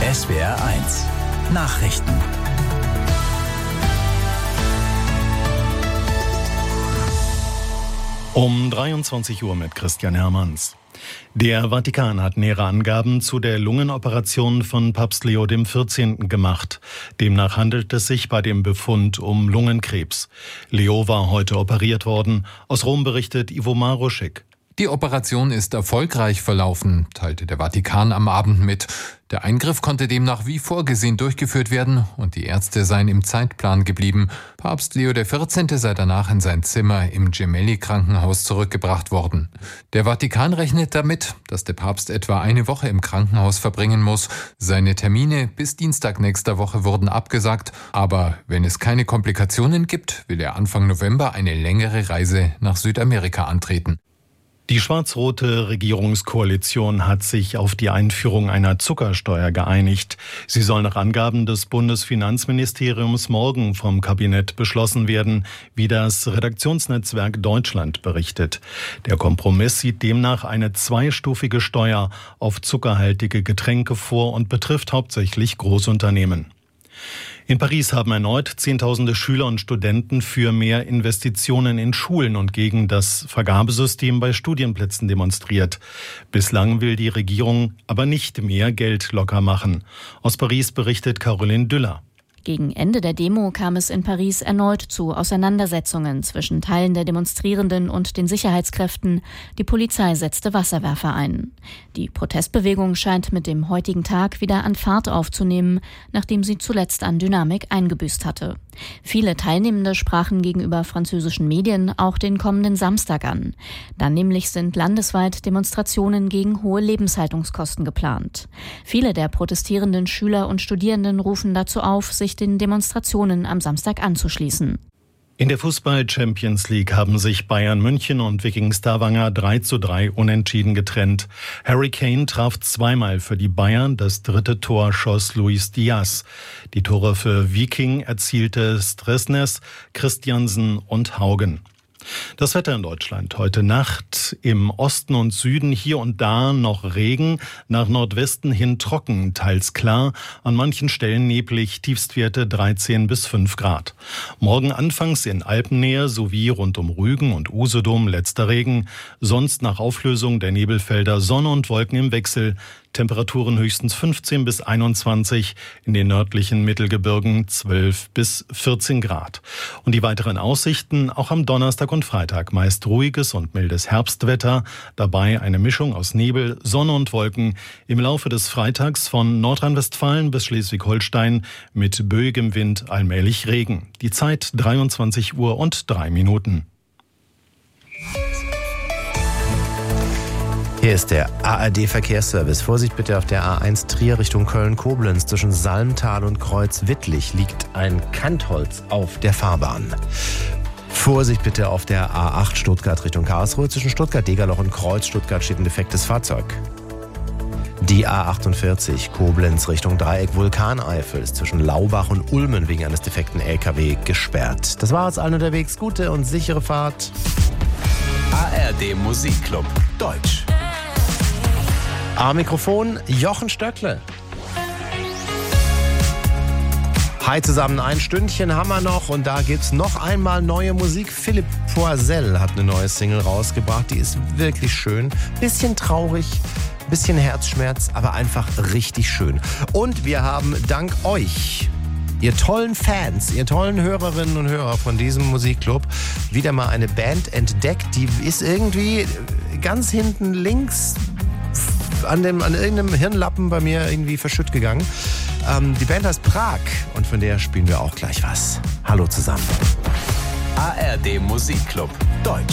SWR1 Nachrichten. Um 23 Uhr mit Christian Hermanns. Der Vatikan hat nähere Angaben zu der Lungenoperation von Papst Leo XIV. Gemacht. Demnach handelt es sich bei dem Befund um Lungenkrebs. Leo war heute operiert worden. Aus Rom berichtet Ivo Maruschik. Die Operation ist erfolgreich verlaufen, teilte der Vatikan am Abend mit. Der Eingriff konnte demnach wie vorgesehen durchgeführt werden und die Ärzte seien im Zeitplan geblieben. Papst Leo XIV. Sei danach in sein Zimmer im Gemelli-Krankenhaus zurückgebracht worden. Der Vatikan rechnet damit, dass der Papst etwa eine Woche im Krankenhaus verbringen muss. Seine Termine bis Dienstag nächster Woche wurden abgesagt, aber wenn es keine Komplikationen gibt, will er Anfang November eine längere Reise nach Südamerika antreten. Die schwarz-rote Regierungskoalition hat sich auf die Einführung einer Zuckersteuer geeinigt. Sie soll nach Angaben des Bundesfinanzministeriums morgen vom Kabinett beschlossen werden, wie das Redaktionsnetzwerk Deutschland berichtet. Der Kompromiss sieht demnach eine zweistufige Steuer auf zuckerhaltige Getränke vor und betrifft hauptsächlich Großunternehmen. In Paris haben erneut Zehntausende Schüler und Studenten für mehr Investitionen in Schulen und gegen das Vergabesystem bei Studienplätzen demonstriert. Bislang will die Regierung aber nicht mehr Geld locker machen. Aus Paris berichtet Caroline Düller. Gegen Ende der Demo kam es in Paris erneut zu Auseinandersetzungen zwischen Teilen der Demonstrierenden und den Sicherheitskräften. Die Polizei setzte Wasserwerfer ein. Die Protestbewegung scheint mit dem heutigen Tag wieder an Fahrt aufzunehmen, nachdem sie zuletzt an Dynamik eingebüßt hatte. Viele Teilnehmende sprachen gegenüber französischen Medien auch den kommenden Samstag an. Dann nämlich sind landesweit Demonstrationen gegen hohe Lebenshaltungskosten geplant. Viele der protestierenden Schüler und Studierenden rufen dazu auf, sich den Demonstrationen am Samstag anzuschließen. In der Fußball-Champions League haben sich Bayern München und Viking Stavanger 3:3 unentschieden getrennt. Harry Kane traf zweimal für die Bayern, das dritte Tor schoss Luis Diaz. Die Tore für Viking erzielte Stresnes, Christiansen und Haugen. Das Wetter in Deutschland. Heute Nacht im Osten und Süden hier und da noch Regen, nach Nordwesten hin trocken, teils klar, an manchen Stellen neblig, Tiefstwerte 13 bis 5 Grad. Morgen anfangs in Alpennähe sowie rund um Rügen und Usedom letzter Regen, sonst nach Auflösung der Nebelfelder Sonne und Wolken im Wechsel. Temperaturen höchstens 15 bis 21, in den nördlichen Mittelgebirgen 12 bis 14 Grad. Und die weiteren Aussichten auch am Donnerstag und Freitag meist ruhiges und mildes Herbstwetter, dabei eine Mischung aus Nebel, Sonne und Wolken. Im Laufe des Freitags von Nordrhein-Westfalen bis Schleswig-Holstein mit böigem Wind allmählich Regen. Die Zeit 23 Uhr und 3 Minuten. Hier ist der ARD-Verkehrsservice. Vorsicht bitte auf der A1 Trier Richtung Köln-Koblenz. Zwischen Salmtal und Kreuz-Wittlich liegt ein Kantholz auf der Fahrbahn. Vorsicht bitte auf der A8 Stuttgart Richtung Karlsruhe. Zwischen Stuttgart-Degerloch und Kreuz-Stuttgart steht ein defektes Fahrzeug. Die A48 Koblenz Richtung Dreieck Vulkaneifel ist zwischen Laubach und Ulmen wegen eines defekten LKW gesperrt. Das war es allen unterwegs. Gute und sichere Fahrt. ARD Musikclub Deutsch. Am Mikrofon Jochen Stöckle. Hi zusammen, ein Stündchen haben wir noch und da gibt's noch einmal neue Musik. Philipp Poisel hat eine neue Single rausgebracht, die ist wirklich schön. Bisschen traurig, bisschen Herzschmerz, aber einfach richtig schön. Und wir haben dank euch, ihr tollen Fans, ihr tollen Hörerinnen und Hörer von diesem Musikclub, wieder mal eine Band entdeckt, die ist irgendwie ganz hinten links an irgendeinem Hirnlappen bei mir irgendwie verschütt gegangen. Die Band heißt Prag und von der spielen wir auch gleich was. Hallo zusammen. ARD Musikclub Deutsch.